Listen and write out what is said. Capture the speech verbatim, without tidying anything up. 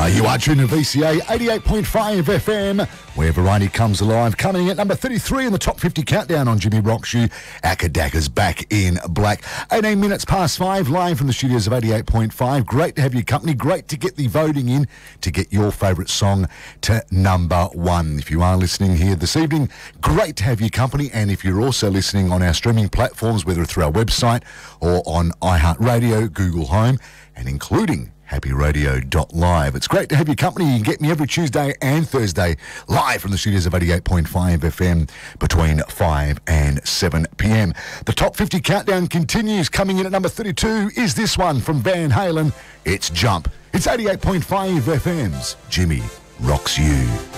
You are tuned to V C A eighty-eight point five F M, where variety comes alive. Coming at number thirty-three in the top fifty countdown on Jimmy Rocks You, Akadaka's Back in Black. eighteen minutes past five, live from the studios of eighty-eight point five. Great to have your company. Great to get the voting in to get your favourite song to number one. If you are listening here this evening, great to have your company. And if you're also listening on our streaming platforms, whether through our website or on iHeartRadio, Google Home, and including happy radio dot live. It's great to have your company. You can get me every Tuesday and Thursday live from the studios of eighty-eight point five F M between five and seven p m. The top fifty countdown continues. Coming in at number thirty-two is this one from Van Halen. It's Jump. It's eighty-eight point five F M's Jimmy Rocks You.